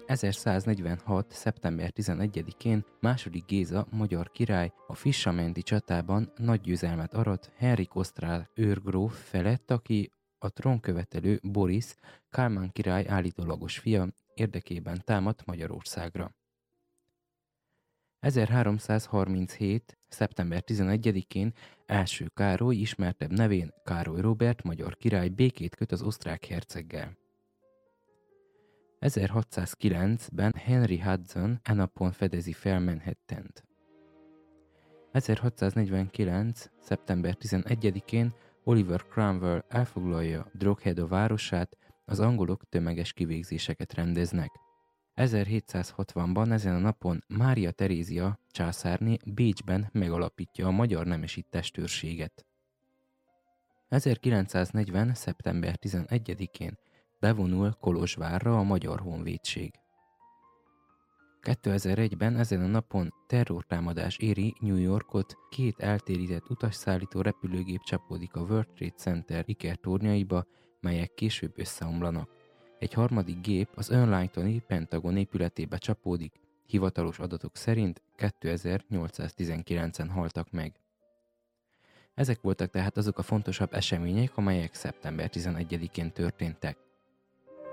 1146. szeptember 11-én II. Géza magyar király a Fissamenti csatában nagy győzelmet arat Henrik osztrák őrgróf felett, aki a trónkövetelő Boris, Kálmán király állítólagos fia érdekében támadt Magyarországra. 1337. szeptember 11-én első Károly, ismertebb nevén Károly Róbert magyar király békét köt az osztrák herceggel. 1609-ben Henry Hudson e napon fedezi fel Manhattant. 1649. szeptember 11-én Oliver Cromwell elfoglalja Drogheda városát, az angolok tömeges kivégzéseket rendeznek. 1760-ban ezen a napon Mária Terézia császárné Bécsben megalapítja a magyar nemesi testőrséget. 1940. szeptember 11-én bevonul Kolozsvárra a Magyar Honvédség. 2001-ben ezen a napon terrortámadás éri New Yorkot, két eltérített utasszállító repülőgép csapódik a World Trade Center ikertornyaiba, melyek később összeomlanak. Egy harmadik gép az Arlingtoni Pentagon épületébe csapódik, hivatalos adatok szerint 2819-en haltak meg. Ezek voltak tehát azok a fontosabb események, amelyek szeptember 11-én történtek.